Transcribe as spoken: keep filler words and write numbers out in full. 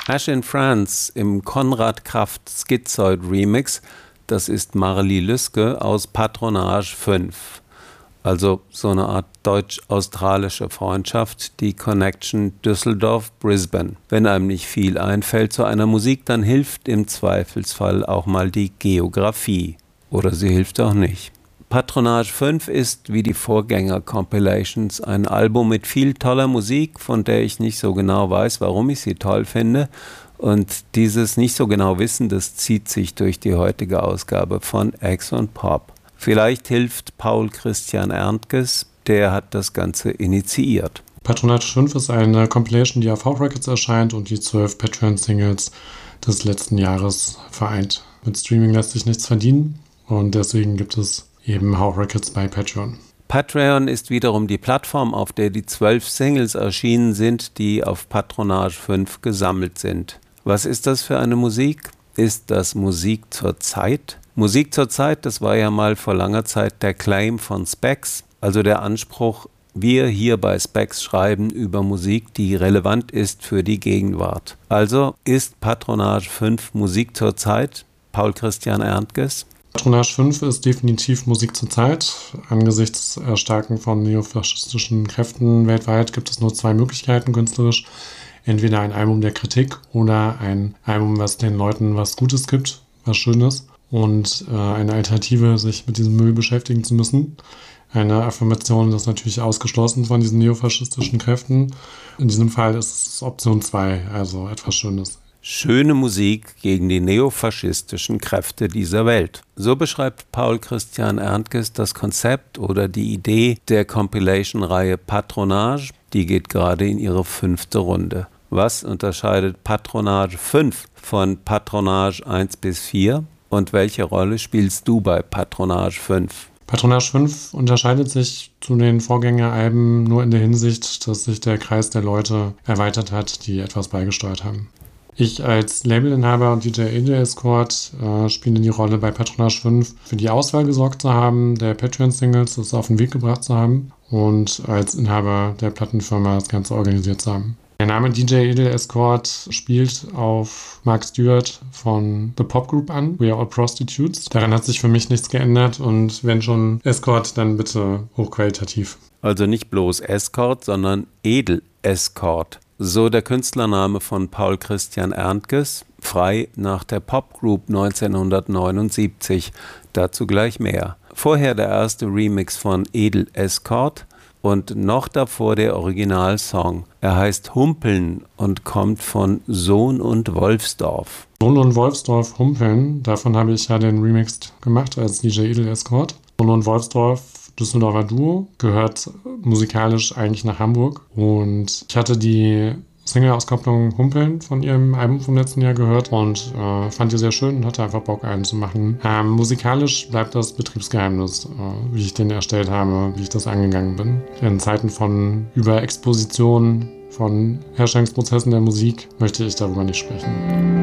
Hash in France im Konrad Kraft Schizoid Remix, das ist Marli Lüske aus Patronage fünf. Also so eine Art deutsch-australische Freundschaft, die Connection Düsseldorf-Brisbane. Wenn einem nicht viel einfällt zu einer Musik, dann hilft im Zweifelsfall auch mal die Geografie. Oder sie hilft auch nicht. Patronage fünf ist, wie die Vorgänger-Compilations, ein Album mit viel toller Musik, von der ich nicht so genau weiß, warum ich sie toll finde. Und dieses nicht so genau Wissen, das zieht sich durch die heutige Ausgabe von Ex und Pop. Vielleicht hilft Paul Christian Erntges, der hat das Ganze initiiert. Patronage fünf ist eine Compilation, die auf How Records erscheint und die zwölf Patreon-Singles des letzten Jahres vereint. Mit Streaming lässt sich nichts verdienen und deswegen gibt es eben How Records bei Patreon. Patreon ist wiederum die Plattform, auf der die zwölf Singles erschienen sind, die auf Patronage fünf gesammelt sind. Was ist das für eine Musik? Ist das Musik zur Zeit? Musik zur Zeit, das war ja mal vor langer Zeit der Claim von Spex, also der Anspruch, wir hier bei Spex schreiben über Musik, die relevant ist für die Gegenwart. Also ist Patronage fünf Musik zur Zeit? Paul Christian Erntges? Patronage fünf ist definitiv Musik zur Zeit. Angesichts des Erstarken von neofaschistischen Kräften weltweit gibt es nur zwei Möglichkeiten künstlerisch. Entweder ein Album der Kritik oder ein Album, was den Leuten was Gutes gibt, was Schönes. Und äh, eine Alternative, sich mit diesem Müll beschäftigen zu müssen. Eine Affirmation ist natürlich ausgeschlossen von diesen neofaschistischen Kräften. In diesem Fall ist es Option zwei, also etwas Schönes. Schöne Musik gegen die neofaschistischen Kräfte dieser Welt. So beschreibt Paul Christian Erntges das Konzept oder die Idee der Compilation-Reihe Patronage. Die geht gerade in ihre fünfte Runde. Was unterscheidet Patronage fünf von Patronage eins bis vier? Und welche Rolle spielst du bei Patronage fünf? Patronage fünf unterscheidet sich zu den Vorgängeralben nur in der Hinsicht, dass sich der Kreis der Leute erweitert hat, die etwas beigesteuert haben. Ich als Labelinhaber und D J Edel Escort äh, spiele die Rolle bei Patronage fünf, für die Auswahl gesorgt zu haben, der Patreon-Singles das auf den Weg gebracht zu haben und als Inhaber der Plattenfirma das Ganze organisiert zu haben. Der Name D J Edel Escort spielt auf Mark Stewart von The Pop Group an, We Are All Prostitutes. Daran hat sich für mich nichts geändert und wenn schon Escort, dann bitte hochqualitativ. Also nicht bloß Escort, sondern Edel Escort. So der Künstlername von Paul Christian Erntges, frei nach der Popgroup neunzehnhundertneunundsiebzig. Dazu gleich mehr. Vorher der erste Remix von Edel Escort und noch davor der Originalsong. Er heißt Humpeln und kommt von Sohn und Wolfsdorf. Sohn und Wolfsdorf Humpeln, davon habe ich ja den Remix gemacht als D J Edel Escort. Sohn und Wolfsdorf, Düsseldorfer Duo, gehört musikalisch eigentlich nach Hamburg und ich hatte die Single-Auskopplung Humpeln von ihrem Album vom letzten Jahr gehört und äh, fand die sehr schön und hatte einfach Bock, einen zu machen. Ähm, musikalisch bleibt das Betriebsgeheimnis, äh, wie ich den erstellt habe, wie ich das angegangen bin. In Zeiten von Überexposition von Herstellungsprozessen der Musik möchte ich darüber nicht sprechen.